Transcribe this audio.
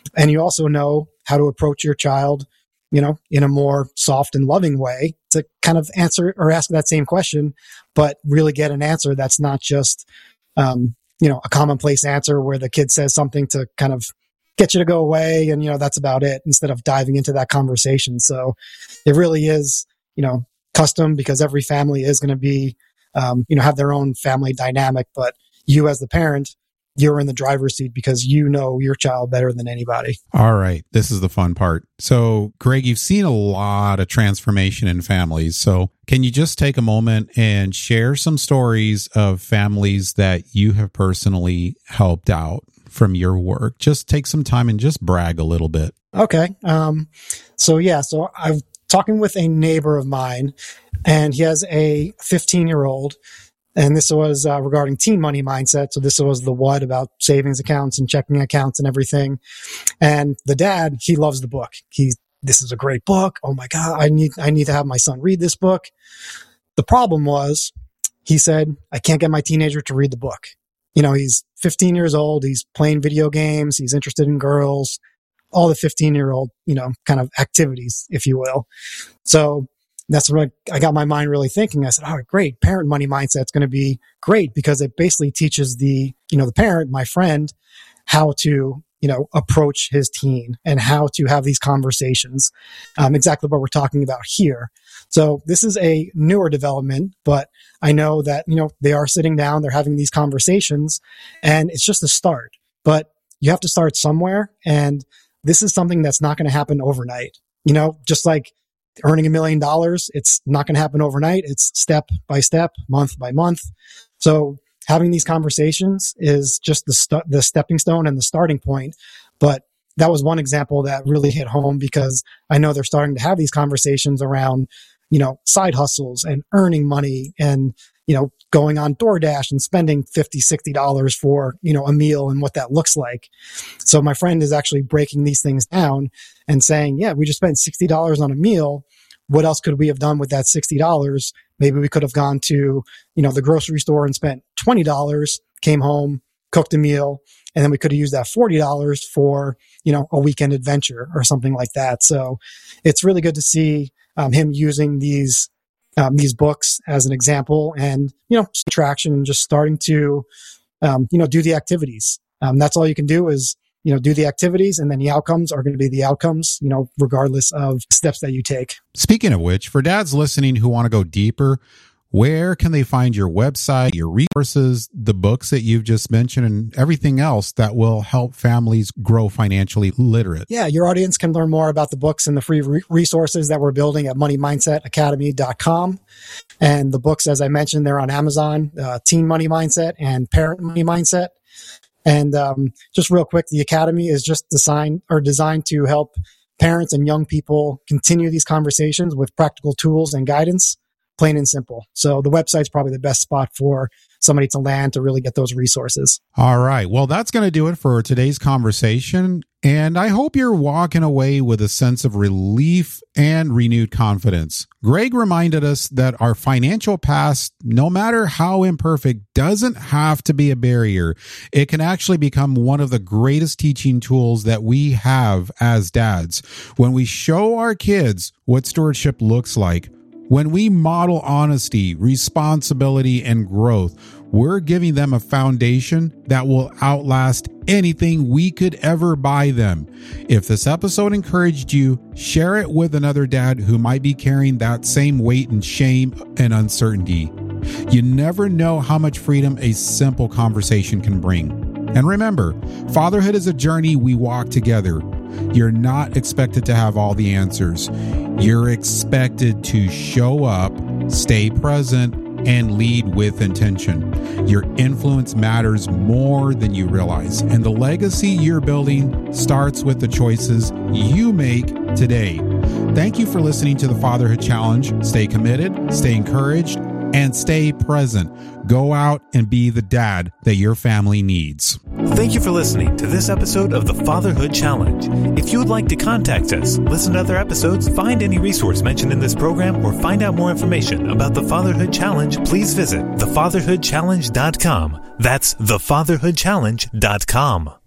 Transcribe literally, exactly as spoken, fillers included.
And you also know how to approach your child, you know, in a more soft and loving way to kind of answer or ask that same question, but really get an answer that's not just, um, you know, a commonplace answer where the kid says something to kind of get you to go away. And, you know, that's about it, instead of diving into that conversation. So it really is, you know, custom, because every family is going to be, um, you know, have their own family dynamic, but you as the parent, you're in the driver's seat because you know your child better than anybody. All right. This is the fun part. So, Greg, you've seen a lot of transformation in families. So can you just take a moment and share some stories of families that you have personally helped out from your work? Just take some time and just brag a little bit. Okay. Um, so yeah, so I'm talking with a neighbor of mine, and he has a fifteen year old. And this was uh, regarding teen money mindset. So this was the what about savings accounts and checking accounts and everything. And the dad, he loves the book. He, this is a great book. Oh my God, I need, I need to have my son read this book. The problem was, he said, I can't get my teenager to read the book. You know, he's fifteen years old. He's playing video games. He's interested in girls, all the fifteen year old, you know, kind of activities, if you will. So that's when I got my mind really thinking. I said, oh, great. Parent money mindset is going to be great, because it basically teaches the, you know, the parent, my friend, how to, you know, approach his teen and how to have these conversations. Um, exactly what we're talking about here. So this is a newer development, but I know that, you know, they are sitting down, they're having these conversations, and it's just a start, but you have to start somewhere. And this is something that's not going to happen overnight. You know, just like earning a million dollars, it's not going to happen overnight. It's step by step, month by month. So having these conversations is just the st- the stepping stone and the starting point. But that was one example that really hit home, because I know they're starting to have these conversations around, you know, side hustles and earning money and, you know, going on DoorDash and spending fifty dollars, sixty dollars for, you know, a meal and what that looks like. So my friend is actually breaking these things down and saying, yeah, we just spent sixty dollars on a meal. What else could we have done with that sixty dollars? Maybe we could have gone to, you know, the grocery store and spent twenty dollars, came home, cooked a meal, and then we could have used that forty dollars for, you know, a weekend adventure or something like that. So it's really good to see um, him using these Um, these books as an example, and, you know, traction, and just starting to, um, you know, do the activities. Um, that's all you can do is, you know, do the activities, and then the outcomes are going to be the outcomes, you know, regardless of steps that you take. Speaking of which, for dads listening who want to go deeper, where can they find your website, your resources, the books that you've just mentioned, and everything else that will help families grow financially literate? Yeah, your audience can learn more about the books and the free re- resources that we're building at money mindset academy dot com. And the books, as I mentioned, they're on Amazon, uh, Teen Money Mindset and Parent Money Mindset. And um, just real quick, the Academy is just designed or designed to help parents and young people continue these conversations with practical tools and guidance. Plain and simple. So the website's probably the best spot for somebody to land to really get those resources. All right. Well, that's going to do it for today's conversation. And I hope you're walking away with a sense of relief and renewed confidence. Greg reminded us that our financial past, no matter how imperfect, doesn't have to be a barrier. It can actually become one of the greatest teaching tools that we have as dads. When we show our kids what stewardship looks like, when we model honesty, responsibility, and growth, we're giving them a foundation that will outlast anything we could ever buy them. If this episode encouraged you, share it with another dad who might be carrying that same weight and shame and uncertainty. You never know how much freedom a simple conversation can bring. And remember, fatherhood is a journey we walk together. You're not expected to have all the answers. You're expected to show up, stay present, and lead with intention. Your influence matters more than you realize, and the legacy you're building starts with the choices you make today. Thank you for listening to the Fatherhood Challenge. Stay committed, stay encouraged, and stay present. Go out and be the dad that your family needs. Thank you for listening to this episode of the Fatherhood Challenge. If you would like to contact us, listen to other episodes, find any resource mentioned in this program, or find out more information about the Fatherhood Challenge, please visit the fatherhood challenge dot com. That's the fatherhood challenge dot com.